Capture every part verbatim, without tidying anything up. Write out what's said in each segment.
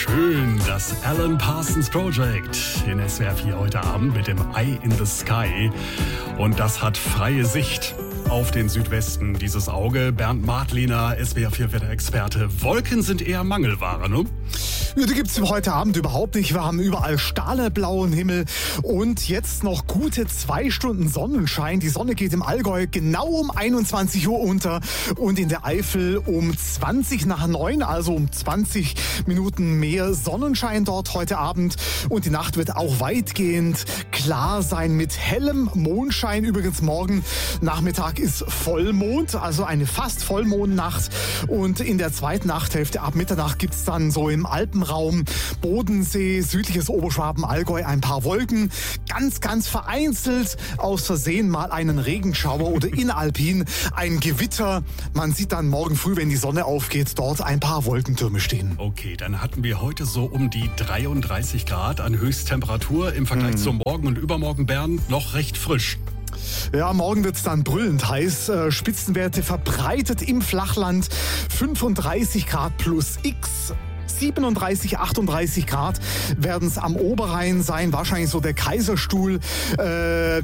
Schön, das Alan Parsons Project in S W R vier heute Abend mit dem Eye in the Sky. Und das hat freie Sicht auf den Südwesten, dieses Auge. Bernd Martliner, S W R vier Wetterexperte. Wolken sind eher Mangelware, ne? Ja, die gibt's heute Abend überhaupt nicht. Wir haben überall stahleblauen Himmel und jetzt noch gute zwei Stunden Sonnenschein. Die Sonne geht im Allgäu genau um einundzwanzig Uhr unter und in der Eifel um zwanzig nach neun, also um zwanzig Minuten mehr Sonnenschein dort heute Abend. Und die Nacht wird auch weitgehend klar sein mit hellem Mondschein. Übrigens morgen Nachmittag ist Vollmond, also eine fast Vollmondnacht. Und in der zweiten Nachthälfte ab Mitternacht gibt's dann so im Alpenraum, Bodensee, südliches Oberschwaben, Allgäu ein paar Wolken. Ganz, ganz vereinzelt aus Versehen mal einen Regenschauer oder in Alpin ein Gewitter. Man sieht dann morgen früh, wenn die Sonne aufgeht, dort ein paar Wolkentürme stehen. Okay, dann hatten wir heute so um die dreiunddreißig Grad an Höchsttemperatur. Im Vergleich hm. zum Morgen und übermorgen, Bernd, noch recht frisch. Ja, morgen wird's dann brüllend heiß. Äh, Spitzenwerte verbreitet im Flachland. fünfunddreißig Grad plus X. siebenunddreißig, achtunddreißig Grad werden es am Oberrhein sein. Wahrscheinlich so der Kaiserstuhl äh,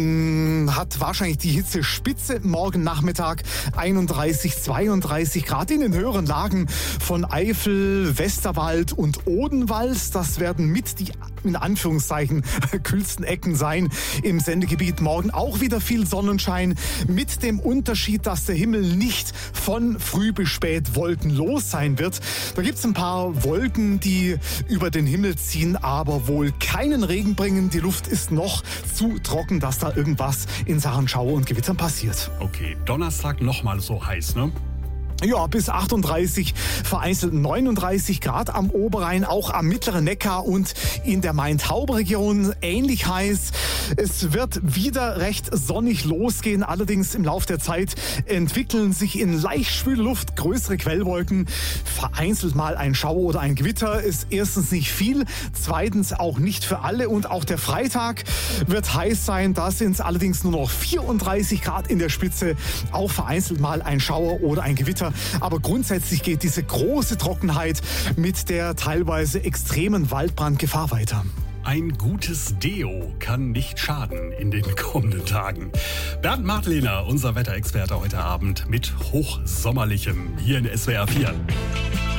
mh, hat wahrscheinlich die Hitzespitze. Morgen Nachmittag einunddreißig, zweiunddreißig Grad in den höheren Lagen von Eifel, Westerwald und Odenwald. Das werden mit die in Anführungszeichen kühlsten Ecken sein im Sendegebiet. Morgen auch wieder viel Sonnenschein mit dem Unterschied, dass der Himmel nicht von früh bis spät wolkenlos sein wird. Da gibt's ein paar Wolken, die über den Himmel ziehen, aber wohl keinen Regen bringen. Die Luft ist noch zu trocken, dass da irgendwas in Sachen Schauer und Gewittern passiert. Okay, Donnerstag nochmal so heiß, ne? Ja, bis achtunddreißig, vereinzelt neununddreißig Grad am Oberrhein, auch am mittleren Neckar und in der Main-Taube-Region ähnlich heiß. Es wird wieder recht sonnig losgehen, allerdings im Laufe der Zeit entwickeln sich in leicht schwüle Luft größere Quellwolken. Vereinzelt mal ein Schauer oder ein Gewitter ist erstens nicht viel, zweitens auch nicht für alle und auch der Freitag wird heiß sein. Da sind es allerdings nur noch vierunddreißig Grad in der Spitze, auch vereinzelt mal ein Schauer oder ein Gewitter. Aber grundsätzlich geht diese große Trockenheit mit der teilweise extremen Waldbrandgefahr weiter. Ein gutes Deo kann nicht schaden in den kommenden Tagen. Bernd Martliner, unser Wetterexperte heute Abend mit Hochsommerlichem hier in S W R vier.